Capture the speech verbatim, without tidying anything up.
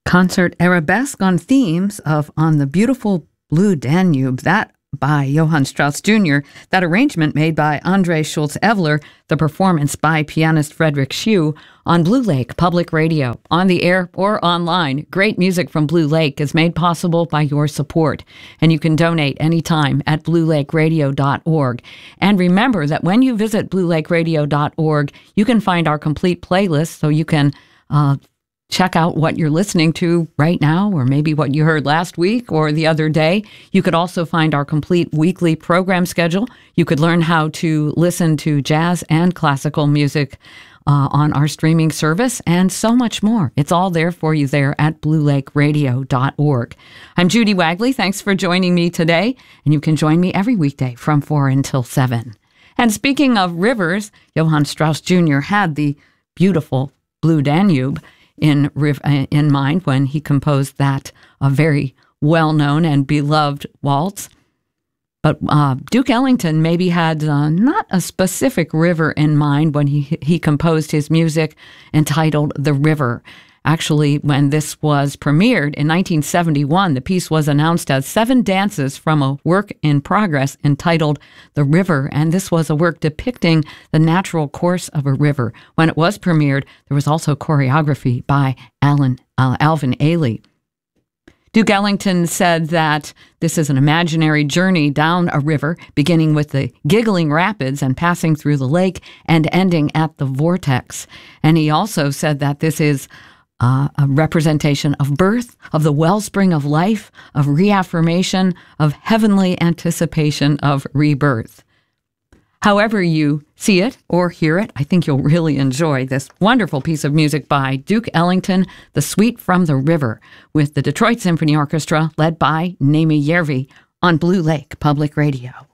Concert Arabesque on themes of On the Beautiful Blue Danube, that by Johann Strauss Junior, that arrangement made by Andre Schultz-Evler, the performance by pianist Frederick Shue on Blue Lake Public Radio, on the air or online. Great music from Blue Lake is made possible by your support, and you can donate anytime at blue lake radio dot org. And remember that when you visit blue lake radio dot org, you can find our complete playlist, so you can uh, check out what you're listening to right now, or maybe what you heard last week or the other day. You could also find our complete weekly program schedule. You could learn how to listen to jazz and classical music uh, on our streaming service, and so much more. It's all there for you there at blue lake radio dot org. I'm Judy Wagley. Thanks for joining me today, and you can join me every weekday from four until seven. And speaking of rivers, Johann Strauss Junior had the beautiful Blue Danube in in mind when he composed that a very well-known and beloved waltz. But uh, Duke Ellington maybe had uh, not a specific river in mind when he, he composed his music entitled The River. Actually, when this was premiered in nineteen seventy-one, the piece was announced as seven dances from a work in progress entitled The River, and this was a work depicting the natural course of a river. When it was premiered, there was also choreography by Alan, uh, Alvin Ailey. Duke Ellington said that this is an imaginary journey down a river, beginning with the giggling rapids and passing through the lake and ending at the vortex. And he also said that this is Uh, a representation of birth, of the wellspring of life, of reaffirmation, of heavenly anticipation of rebirth. However you see it or hear it, I think you'll really enjoy this wonderful piece of music by Duke Ellington, The Suite from the River, with the Detroit Symphony Orchestra led by Naomi Järvi on Blue Lake Public Radio.